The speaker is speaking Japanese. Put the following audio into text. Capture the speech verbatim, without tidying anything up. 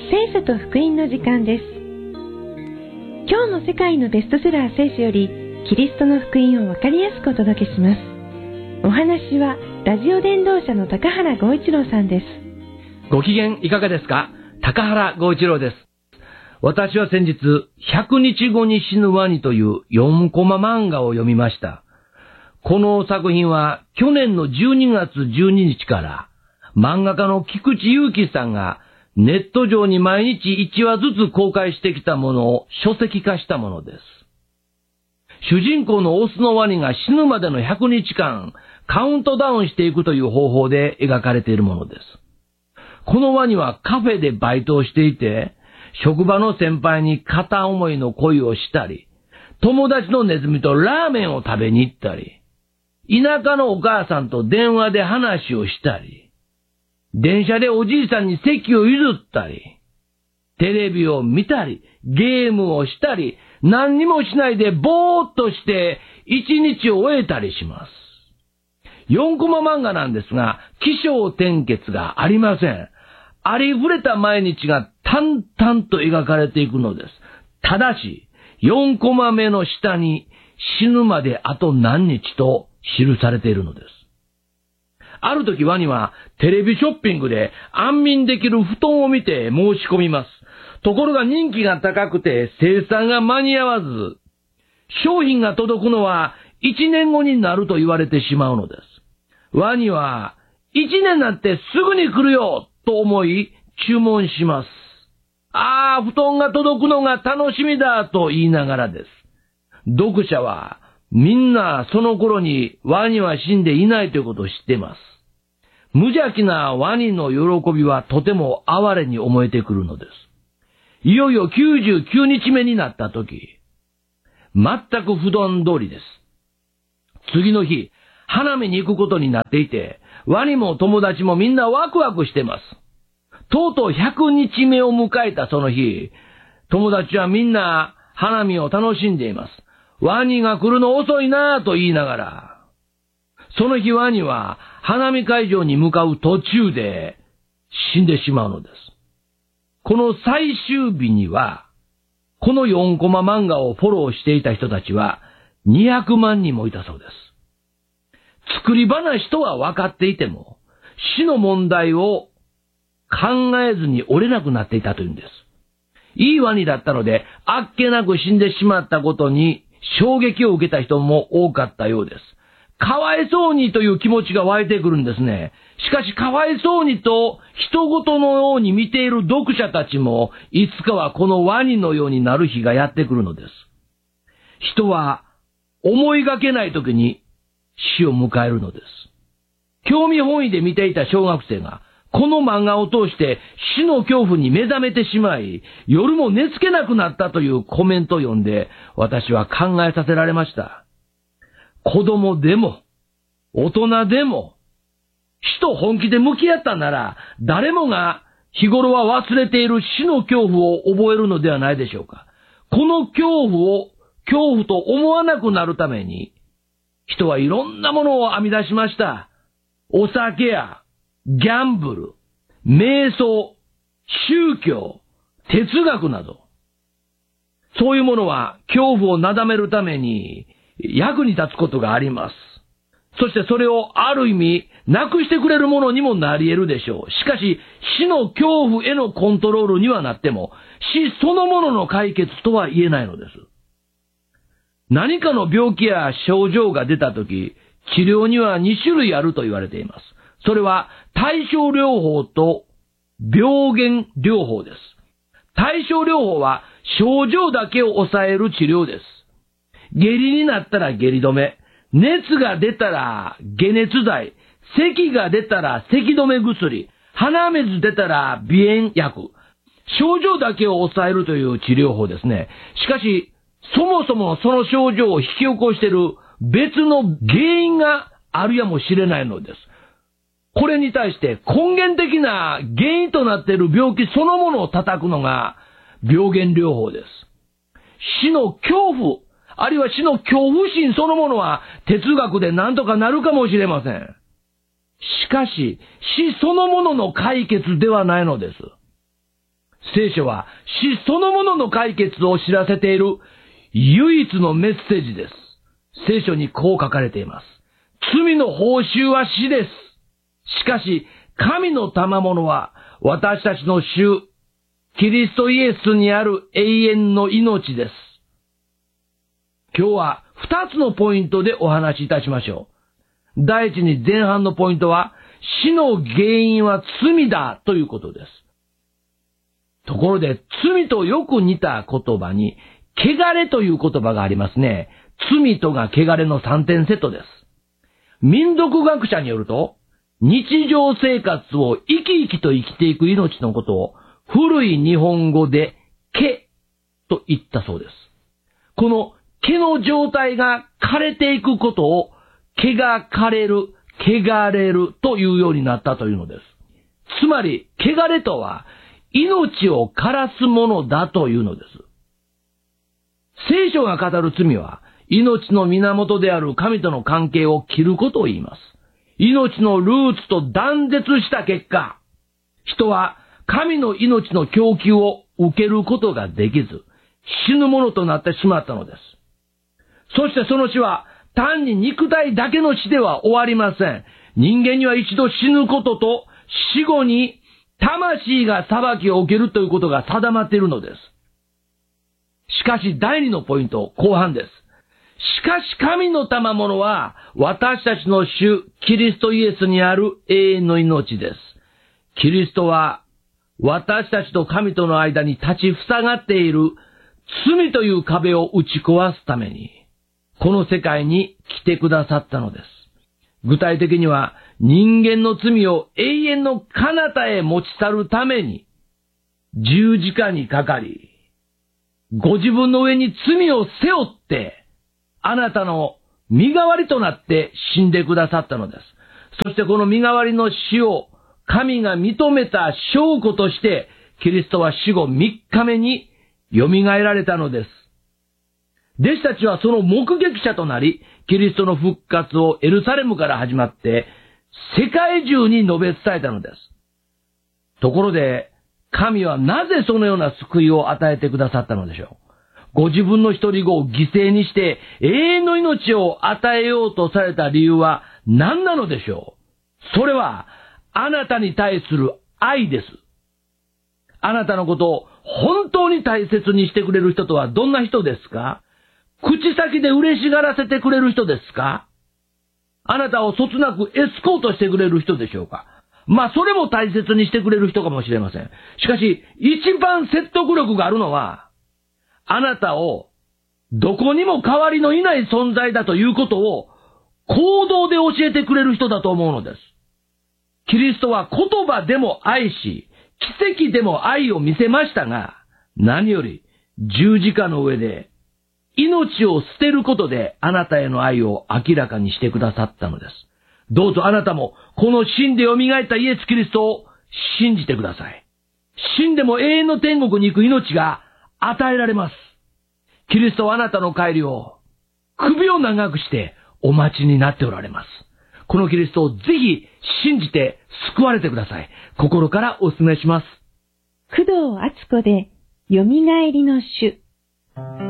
聖書と福音の時間です。今日も世界のベストセラー聖書よりキリストの福音をわかりやすくお届けします。お話はラジオ伝道者の高原剛一郎さんです。 ご機嫌いかがですか？高原剛一郎です。私は先日、ひゃくにちごに死ぬワニというよんコマ漫画を読みました。この作品は去年のじゅうにがつじゅうににちから漫画家の菊池雄希さんがネット上に毎日いちわずつ公開してきたものを書籍化したものです。主人公のオスのワニが死ぬまでのひゃくにちかんカウントダウンしていくという方法で描かれているものです。このワニはカフェでバイトをしていて、職場の先輩に片思いの恋をしたり、友達のネズミとラーメンを食べに行ったり、田舎のお母さんと電話で話をしたり、電車でおじいさんに席を譲ったり、テレビを見たり、ゲームをしたり、何にもしないでぼーっとして一日を終えたりします。よんコマ漫画なんですが、起承転結がありません。ありふれた毎日が淡々と描かれていくのです。ただし、よんコマ目の下に死ぬまであと何日と記されているのです。ある時ワニはテレビショッピングで安眠できる布団を見て申し込みます。ところが人気が高くて生産が間に合わず、商品が届くのはいちねんごになると言われてしまうのです。ワニはいちねんになってすぐに来るよと思い注文します。ああ、布団が届くのが楽しみだと言いながらです。読者はみんなその頃にワニは死んでいないということを知っています。無邪気なワニの喜びはとても哀れに思えてくるのです。いよいよきゅうじゅうきゅうにちめになった時、全く普段通りです。次の日、花見に行くことになっていて、ワニも友達もみんなワクワクしてます。とうとうひゃくにちめを迎えたその日、友達はみんな花見を楽しんでいます。ワニが来るの遅いなぁと言いながら、その日ワニは花見会場に向かう途中で死んでしまうのです。この最終日には、このよんコマ漫画をフォローしていた人たちはにひゃくまんにんもいたそうです。作り話とは分かっていても、死の問題を考えずに折れなくなっていたというんです。いいワニだったので、あっけなく死んでしまったことに衝撃を受けた人も多かったようです。かわいそうにという気持ちが湧いてくるんですね。しかしかわいそうにと人事のように見ている読者たちもいつかはこのワニのようになる日がやってくるのです。人は思いがけない時に死を迎えるのです。興味本位で見ていた小学生がこの漫画を通して死の恐怖に目覚めてしまい、夜も寝つけなくなったというコメントを読んで、私は考えさせられました。子供でも、大人でも、死と本気で向き合ったなら、誰もが日頃は忘れている死の恐怖を覚えるのではないでしょうか。この恐怖を恐怖と思わなくなるために、人はいろんなものを編み出しました。お酒や、ギャンブル、瞑想、宗教、哲学など、そういうものは恐怖をなだめるために役に立つことがあります。そしてそれをある意味なくしてくれるものにもなり得るでしょう。しかし死の恐怖へのコントロールにはなっても死そのものの解決とは言えないのです。何かの病気や症状が出たとき、治療にはにしゅるいあると言われています。それは対症療法と病原療法です。対症療法は症状だけを抑える治療です。下痢になったら下痢止め、熱が出たら解熱剤、咳が出たら咳止め薬、鼻水出たら鼻炎薬、症状だけを抑えるという治療法ですね。しかし、そもそもその症状を引き起こしている別の原因があるやもしれないのです。これに対して根源的な原因となっている病気そのものを叩くのが病原療法です。死の恐怖、あるいは死の恐怖心そのものは哲学で何とかなるかもしれません。しかし、死そのものの解決ではないのです。 聖書は死そのものの解決を知らせている唯一のメッセージです。聖書にこう書かれています。罪の報酬は死です。しかし、神の賜物は私たちの主、キリストイエスにある永遠の命です。今日は二つのポイントでお話しいたしましょう。第一に前半のポイントは、死の原因は罪だということです。ところで、罪とよく似た言葉に、汚れという言葉がありますね。罪とが汚れの三点セットです。民族学者によると、日常生活を生き生きと生きていく命のことを、古い日本語で、毛と言ったそうです。この毛の状態が枯れていくことを、毛が枯れる、汚れるというようになったというのです。つまり、汚れとは、命を枯らすものだというのです。聖書が語る罪は、命の源である神との関係を切ることを言います。命のルーツと断絶した結果、人は神の命の供給を受けることができず、死ぬものとなってしまったのです。そしてその死は、単に肉体だけの死では終わりません。人間には一度死ぬことと、死後に魂が裁きを受けるということが定まっているのです。しかし第二のポイント、後半です。しかし神の賜物は、私たちの主、キリストイエスにある永遠の命です。キリストは、私たちと神との間に立ち塞がっている罪という壁を打ち壊すために、この世界に来てくださったのです。具体的には、人間の罪を永遠の彼方へ持ち去るために、十字架にかかり、ご自分の上に罪を背負って、あなたの身代わりとなって死んでくださったのです。そしてこの身代わりの死を神が認めた証拠として、キリストは死後みっかめに蘇られたのです。弟子たちはその目撃者となり、キリストの復活をエルサレムから始まって、世界中に述べ伝えたのです。ところで、神はなぜそのような救いを与えてくださったのでしょう。ご自分の一人子を犠牲にして永遠の命を与えようとされた理由は何なのでしょう。それはあなたに対する愛です。あなたのことを本当に大切にしてくれる人とはどんな人ですか？口先で嬉しがらせてくれる人ですか？あなたをそつなくエスコートしてくれる人でしょうか？まあそれも大切にしてくれる人かもしれません。しかし一番説得力があるのは、あなたをどこにも代わりのいない存在だということを行動で教えてくれる人だと思うのです。キリストは言葉でも愛し、奇跡でも愛を見せましたが、何より十字架の上で命を捨てることであなたへの愛を明らかにしてくださったのです。どうぞあなたもこの死んで蘇ったイエス・キリストを信じてください。死んでも永遠の天国に行く命が与えられます。キリストはあなたの帰りを首を長くしてお待ちになっておられます。このキリストをぜひ信じて救われてください。心からお勧めします。 工藤敦子で、よみがえりの主。